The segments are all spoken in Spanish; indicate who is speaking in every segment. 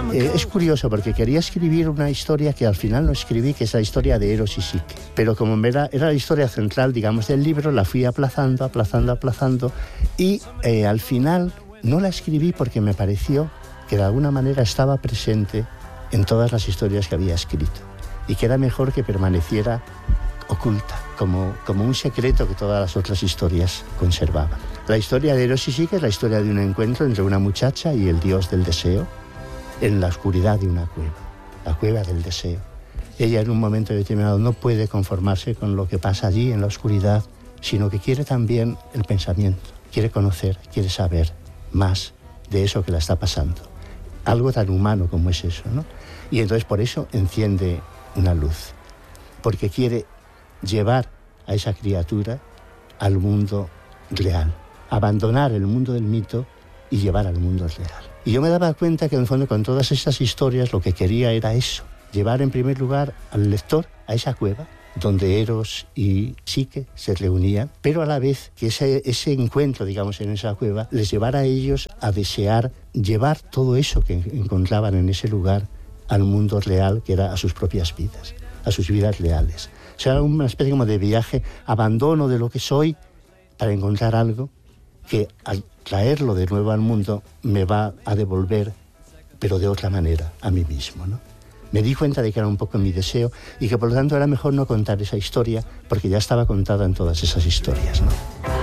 Speaker 1: Es curioso porque quería escribir una historia que al final no escribí, que es la historia de Eros y Psique. Pero como era la historia central, digamos, del libro, la fui aplazando y al final no la escribí porque me pareció que de alguna manera estaba presente en todas las historias que había escrito y que era mejor que permaneciera oculta, como un secreto que todas las otras historias conservaban. La historia de Eros y Psique es la historia de un encuentro entre una muchacha y el dios del deseo en la oscuridad de una cueva, la cueva del deseo. Ella en un momento determinado no puede conformarse con lo que pasa allí en la oscuridad, sino que quiere también el pensamiento, quiere conocer, quiere saber más de eso que la está pasando. Algo tan humano como es eso, ¿no? Y entonces por eso enciende una luz, porque quiere llevar a esa criatura al mundo real, abandonar el mundo del mito y llevar al mundo real. Y yo me daba cuenta que en el fondo con todas estas historias lo que quería era eso, llevar en primer lugar al lector a esa cueva donde Eros y Psique se reunían, pero a la vez que ese encuentro, digamos, en esa cueva, les llevara a ellos a desear llevar todo eso que encontraban en ese lugar al mundo real, que era a sus propias vidas, a sus vidas reales. O sea, una especie como de viaje, abandono de lo que soy para encontrar algo que al traerlo de nuevo al mundo me va a devolver, pero de otra manera, a mí mismo, ¿no? Me di cuenta de que era un poco mi deseo y que por lo tanto era mejor no contar esa historia porque ya estaba contada en todas esas historias, ¿no?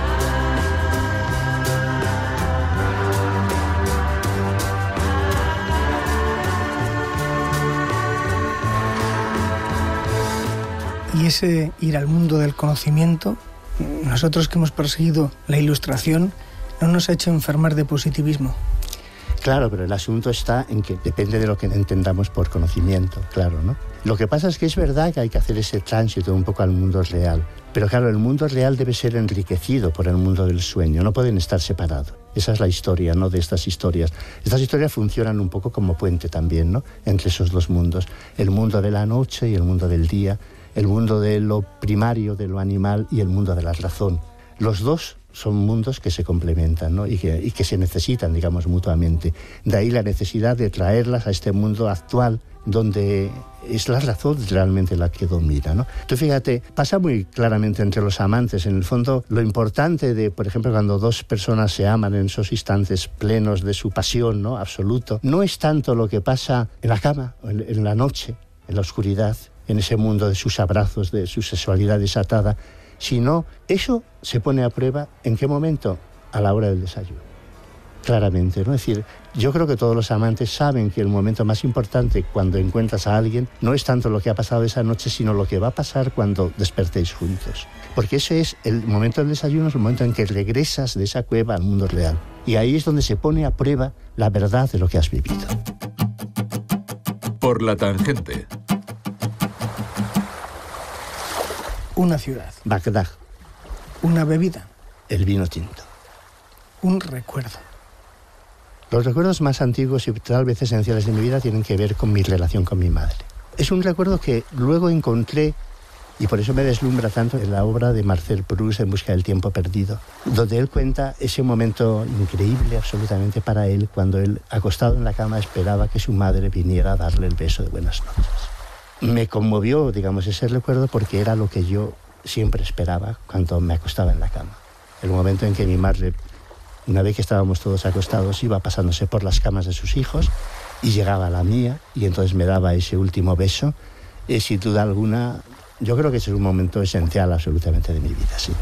Speaker 2: Y ese ir al mundo del conocimiento, nosotros que hemos perseguido la ilustración, no nos ha hecho enfermar de positivismo.
Speaker 1: Claro, pero el asunto está en que depende de lo que entendamos por conocimiento, claro, ¿no? Lo que pasa es que es verdad que hay que hacer ese tránsito un poco al mundo real, pero claro, el mundo real debe ser enriquecido por el mundo del sueño, no pueden estar separados. Esa es la historia, ¿no?, de estas historias. Estas historias funcionan un poco como puente también, ¿no?, entre esos dos mundos, el mundo de la noche y el mundo del día, el mundo de lo primario, de lo animal y el mundo de la razón. Los dos son mundos que se complementan, ¿no?, y que se necesitan, digamos, mutuamente. De ahí la necesidad de traerlas a este mundo actual, donde es la razón realmente la que domina, ¿no? Tú fíjate, pasa muy claramente entre los amantes. En el fondo, lo importante de, por ejemplo, cuando dos personas se aman en esos instantes plenos de su pasión, ¿no?, absoluto, no es tanto lo que pasa en la cama, en la noche, en la oscuridad, en ese mundo de sus abrazos, de su sexualidad desatada, sino eso se pone a prueba ¿en qué momento? A la hora del desayuno. Claramente, ¿no? Es decir, yo creo que todos los amantes saben que el momento más importante cuando encuentras a alguien no es tanto lo que ha pasado esa noche, sino lo que va a pasar cuando despertéis juntos. Porque ese es el momento del desayuno, es el momento en que regresas de esa cueva al mundo real. Y ahí es donde se pone a prueba la verdad de lo que has vivido.
Speaker 3: Por la tangente.
Speaker 2: Una ciudad.
Speaker 1: Bagdad.
Speaker 2: Una bebida.
Speaker 1: El vino tinto.
Speaker 2: Un recuerdo.
Speaker 1: Los recuerdos más antiguos y tal vez esenciales de mi vida tienen que ver con mi relación con mi madre. Es un recuerdo que luego encontré, y por eso me deslumbra tanto, en la obra de Marcel Proust, En busca del tiempo perdido, donde él cuenta ese momento increíble absolutamente para él, cuando él, acostado en la cama, esperaba que su madre viniera a darle el beso de buenas noches. Me conmovió, digamos, ese recuerdo porque era lo que yo siempre esperaba cuando me acostaba en la cama. El momento en que mi madre, una vez que estábamos todos acostados, iba pasándose por las camas de sus hijos y llegaba a la mía y entonces me daba ese último beso. Y sin duda alguna, yo creo que ese es un momento esencial absolutamente de mi vida, sí.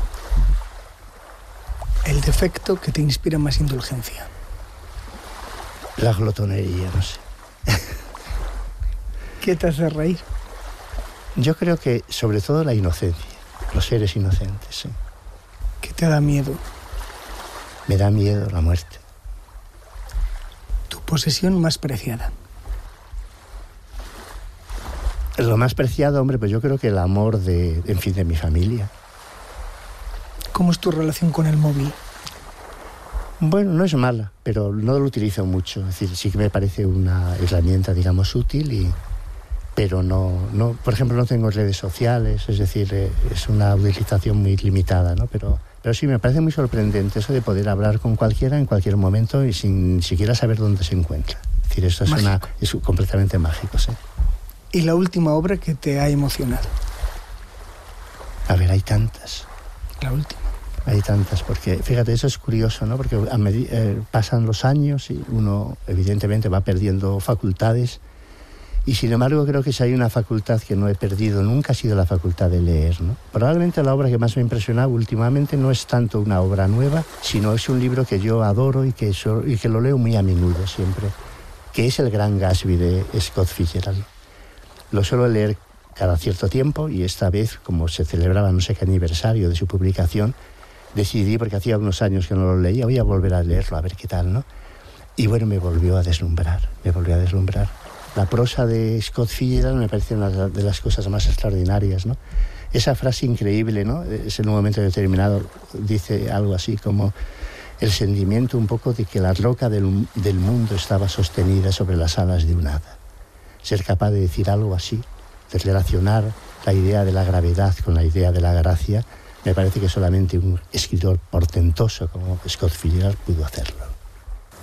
Speaker 2: El defecto que te inspira más indulgencia.
Speaker 1: La glotonería, no sé.
Speaker 2: ¿Qué te hace reír?
Speaker 1: Yo creo que sobre todo la inocencia, los seres inocentes, sí.
Speaker 2: ¿Qué te da miedo?
Speaker 1: Me da miedo la muerte.
Speaker 2: Tu posesión más preciada.
Speaker 1: Lo más preciado, hombre, pues yo creo que el amor de mi familia.
Speaker 2: ¿Cómo es tu relación con el móvil?
Speaker 1: Bueno, no es mala, pero no lo utilizo mucho. Es decir, sí que me parece una herramienta, digamos, útil, pero no, por ejemplo, no tengo redes sociales, es decir, es una utilización muy limitada, ¿no? Pero sí, me parece muy sorprendente eso de poder hablar con cualquiera en cualquier momento y sin siquiera saber dónde se encuentra. Es decir, esto es completamente mágico, sí.
Speaker 2: ¿Y la última obra que te ha emocionado?
Speaker 1: A ver, hay tantas.
Speaker 2: La última.
Speaker 1: Hay tantas, porque fíjate, eso es curioso, ¿no? Porque pasan los años y uno evidentemente va perdiendo facultades, y sin embargo creo que si hay una facultad que no he perdido nunca ha sido la facultad de leer, ¿no? Probablemente la obra que más me ha impresionado últimamente no es tanto una obra nueva, sino es un libro que yo adoro y que lo leo muy a menudo siempre, que es El Gran Gatsby de Scott Fitzgerald. Lo suelo leer cada cierto tiempo, y esta vez, como se celebraba no sé qué aniversario de su publicación, decidí, porque hacía unos años que no lo leía, voy a volver a leerlo, a ver qué tal, ¿no? Y bueno, me volvió a deslumbrar. La prosa de Scott Fitzgerald me parece una de las cosas más extraordinarias, ¿no? Esa frase increíble, ¿no? Es en un momento determinado, dice algo así como el sentimiento un poco de que la roca del mundo estaba sostenida sobre las alas de un hada. Ser capaz de decir algo así, de relacionar la idea de la gravedad con la idea de la gracia, me parece que solamente un escritor portentoso como Scott Fitzgerald pudo hacerlo.